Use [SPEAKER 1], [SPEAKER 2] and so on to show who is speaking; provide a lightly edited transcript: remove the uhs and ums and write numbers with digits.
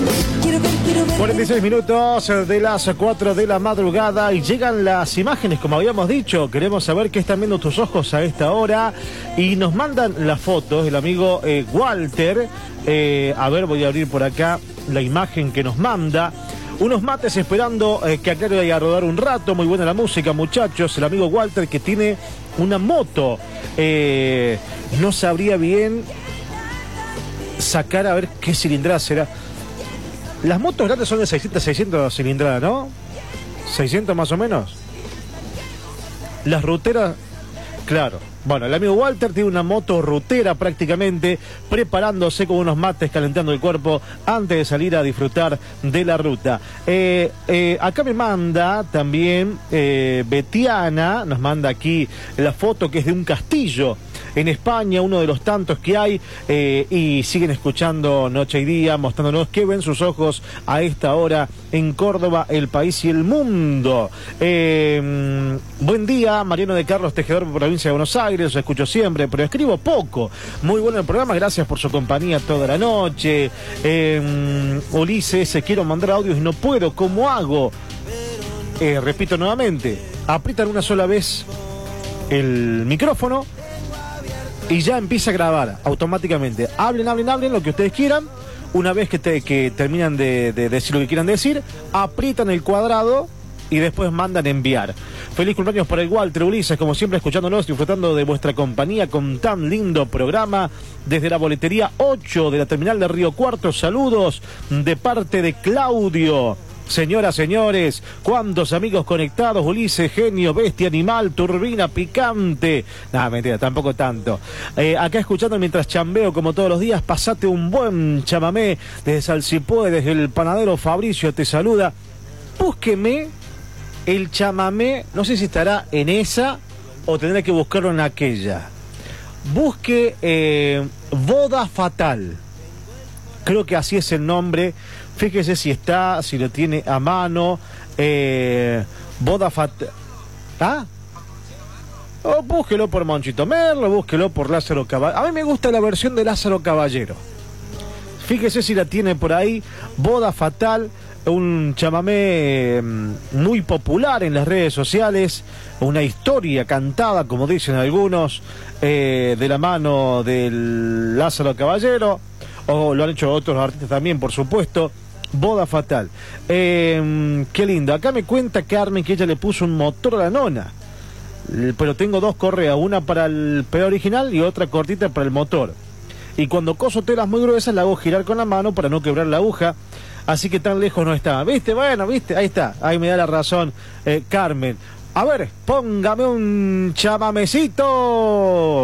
[SPEAKER 1] 46 minutos de las 4 de la madrugada y llegan las imágenes, como habíamos dicho. Queremos saber qué están viendo tus ojos a esta hora y nos mandan las fotos el amigo Walter. A ver, voy a abrir por acá la imagen que nos manda. Unos mates esperando que aclare a rodar un rato. Muy buena la música, muchachos. El amigo Walter, que tiene una moto. No sabría bien sacar a ver qué cilindrada será. Las motos grandes son de 600 cilindradas, ¿no? 600 más o menos. Las ruteras, claro. Bueno, el amigo Walter tiene una moto rutera prácticamente, preparándose con unos mates, calentando el cuerpo antes de salir a disfrutar de la ruta. Acá me manda también Betiana, nos manda aquí la foto que es de un castillo en España, uno de los tantos que hay, y siguen escuchando noche y día, mostrándonos qué ven sus ojos a esta hora en Córdoba, el país y el mundo. Buen día, Mariano de Carlos Tejedor, provincia de Buenos Aires. Los escucho siempre, pero escribo poco. Muy bueno el programa, gracias por su compañía toda la noche. Ulises, quiero mandar audios y no puedo, ¿cómo hago? Repito nuevamente, aprietan una sola vez el micrófono y ya empieza a grabar automáticamente. Hablen lo que ustedes quieran. Una vez que terminan de decir lo que quieran decir, aprietan el cuadrado y después mandan enviar. Feliz cumpleaños por el Walter, Ulises, como siempre escuchándonos, disfrutando de vuestra compañía con tan lindo programa desde la boletería 8 de la terminal de Río Cuarto. Saludos de parte de Claudio. Señoras, señores, cuántos amigos conectados, Ulises, genio, bestia, animal, turbina, picante. Nada, mentira, tampoco tanto. Acá escuchando mientras chambeo como todos los días, pasate un buen chamamé desde Salsipué, desde el panadero Fabricio te saluda. Búsqueme el chamamé, no sé si estará en esa o tendré que buscarlo en aquella. Busque Boda Fatal. Creo que así es el nombre. Fíjese si está, si lo tiene a mano. Boda Fatal. ¿Ah? O búsquelo por Monchito Merlo, búsquelo por Lázaro Caballero. A mí me gusta la versión de Lázaro Caballero. Fíjese si la tiene por ahí. Boda Fatal, un chamamé muy popular en las redes sociales, una historia cantada, como dicen algunos, de la mano del Lázaro Caballero, o lo han hecho otros artistas también, por supuesto. Boda Fatal. Qué lindo. Acá me cuenta Carmen que ella le puso un motor a la nona, pero tengo dos correas, una para el pedal original y otra cortita para el motor. Y cuando coso telas muy gruesas la hago girar con la mano para no quebrar la aguja. Así que tan lejos no está. ¿Viste? Bueno, ¿viste? Ahí está. Ahí me da la razón, Carmen. A ver, póngame un chamamecito.